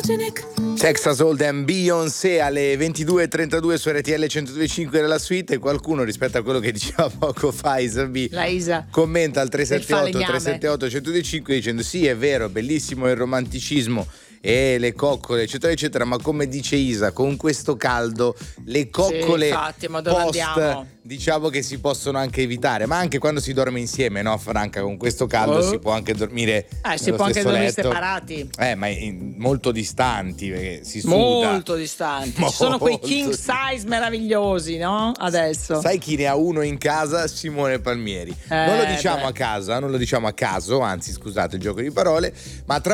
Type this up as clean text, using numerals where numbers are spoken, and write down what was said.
Texas Hold'em, Beyoncé alle 22:32 su RTL 102.5 della suite. E qualcuno, rispetto a quello che diceva poco fa Isa, commenta al 378 105 dicendo sì, è vero, bellissimo il romanticismo e le coccole eccetera eccetera, ma come dice Isa, con questo caldo le coccole diciamo che si possono anche evitare, ma anche quando si dorme insieme, no Franca, con questo caldo si può anche dormire si può anche dormire separati, ma molto distanti, perché si suda molto distanti. Ci sono quei king size meravigliosi, no? Adesso sai chi ne ha uno in casa? Simone Palmieri. Non lo diciamo a casa, non lo diciamo a caso, anzi scusate il gioco di parole, ma tra